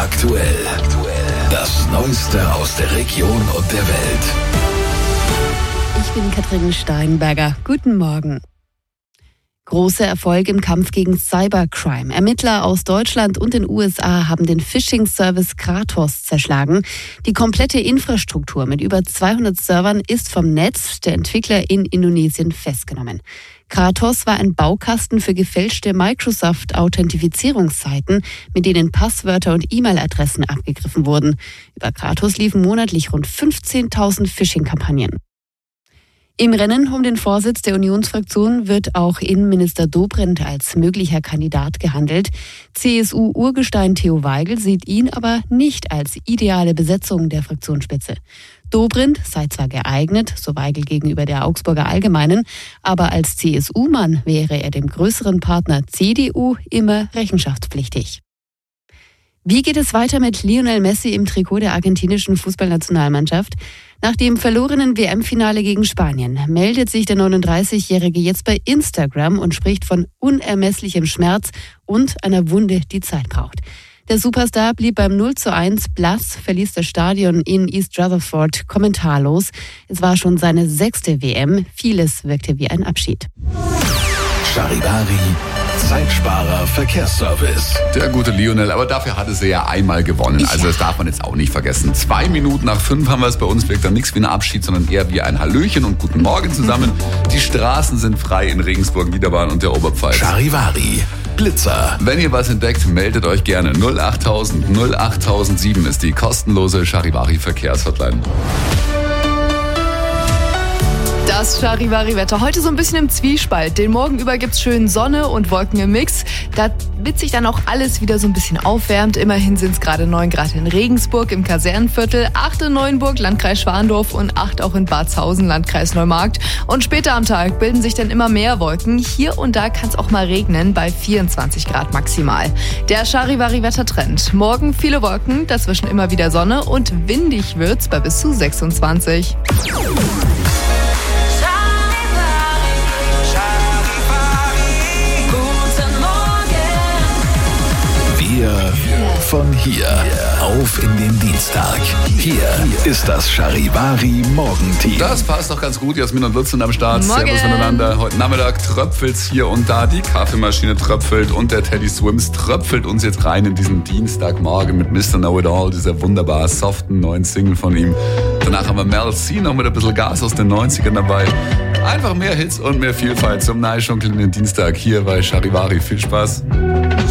aktuell. Das Neueste aus der Region und der Welt. Ich bin Katrin Steinberger. Guten Morgen. Großer Erfolg im Kampf gegen Cybercrime. Ermittler aus Deutschland und den USA haben den Phishing-Service Kratos zerschlagen. Die komplette Infrastruktur mit über 200 Servern ist vom Netz der Entwickler in Indonesien festgenommen. Kratos war ein Baukasten für gefälschte Microsoft-Authentifizierungsseiten, mit denen Passwörter und E-Mail-Adressen abgegriffen wurden. Über Kratos liefen monatlich rund 15.000 Phishing-Kampagnen. Im Rennen um den Vorsitz der Unionsfraktion wird auch Innenminister Dobrindt als möglicher Kandidat gehandelt. CSU-Urgestein Theo Weigel sieht ihn aber nicht als ideale Besetzung der Fraktionsspitze. Dobrindt sei zwar geeignet, so Weigel gegenüber der Augsburger Allgemeinen, aber als CSU-Mann wäre er dem größeren Partner CDU immer rechenschaftspflichtig. Wie geht es weiter mit Lionel Messi im Trikot der argentinischen Fußballnationalmannschaft? Nach dem verlorenen WM-Finale gegen Spanien meldet sich der 39-Jährige jetzt bei Instagram und spricht von unermesslichem Schmerz und einer Wunde, die Zeit braucht. Der Superstar blieb beim 0:1 blass, verließ das Stadion in East Rutherford kommentarlos. Es war schon seine 6. WM. Vieles wirkte wie ein Abschied. Charivari, Zeitsparer Verkehrsservice. Der gute Lionel, aber dafür hatte sie ja einmal gewonnen. Also das darf man jetzt auch nicht vergessen. 2 Minuten nach 5 haben wir es bei uns. Wirkt dann nichts wie ein Abschied, sondern eher wie ein Hallöchen und guten Morgen zusammen. Die Straßen sind frei in Regensburg, Niederbayern und der Oberpfalz. Charivari, Blitzer. Wenn ihr was entdeckt, meldet euch gerne. 08000 08007 ist die kostenlose Charivari Verkehrshotline. Das Charivari-Wetter. Heute so ein bisschen im Zwiespalt. Den Morgen über gibt's schön Sonne und Wolken im Mix. Damit sich dann auch alles wieder so ein bisschen aufwärmt. Immerhin sind es gerade 9 Grad in Regensburg im Kasernenviertel, 8 in Neuenburg, Landkreis Schwandorf und 8 auch in Badshausen, Landkreis Neumarkt. Und später am Tag bilden sich dann immer mehr Wolken. Hier und da kann es auch mal regnen bei 24 Grad maximal. Der Charivari-Wettertrend. Morgen viele Wolken, dazwischen immer wieder Sonne und windig wird's bei bis zu 26. Wir von hier auf in den Dienstag. Hier ist das Charivari Morgenteam. Das passt doch ganz gut. Jasmin und Lutz sind am Start. Morgen. Servus miteinander. Heute Nachmittag tröpfelt's hier und da. Die Kaffeemaschine tröpfelt und der Teddy Swims tröpfelt uns jetzt rein in diesen Dienstagmorgen mit Mr. Know-It-All, dieser wunderbar soften neuen Single von ihm. Danach haben wir Mel C noch mit ein bisschen Gas aus den 90ern dabei. Einfach mehr Hits und mehr Vielfalt zum Neischunkeln in den Dienstag hier bei Charivari. Viel Spaß.